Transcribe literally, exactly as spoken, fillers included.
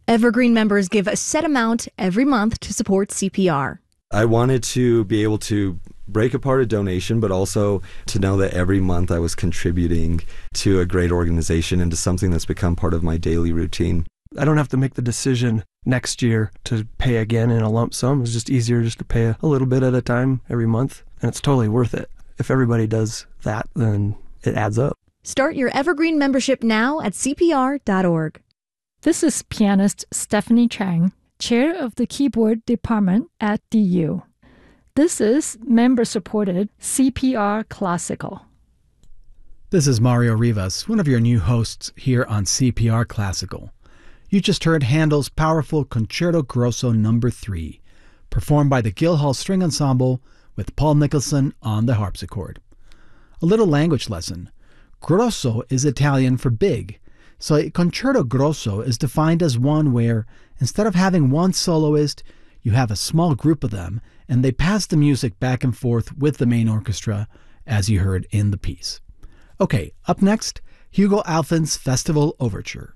Evergreen members give a set amount every month to support C P R. I wanted to be able to break apart a donation, but also to know that every month I was contributing to a great organization and to something that's become part of my daily routine. I don't have to make the decision next year to pay again in a lump sum. It's just easier just to pay a little bit at a time every month, and it's totally worth it. If everybody does that, then it adds up. Start your Evergreen membership now at C P R dot org. This is pianist Stephanie Chang, chair of the keyboard department at D U. This is member-supported C P R Classical. This is Mario Rivas, one of your new hosts here on C P R Classical. You just heard Handel's powerful Concerto Grosso number three, performed by the Guildhall String Ensemble with Paul Nicholson on the harpsichord. A little language lesson. Grosso is Italian for big, so a concerto grosso is defined as one where, instead of having one soloist, you have a small group of them, and they pass the music back and forth with the main orchestra, as you heard in the piece. Okay, up next, Hugo Alphen's Festival Overture.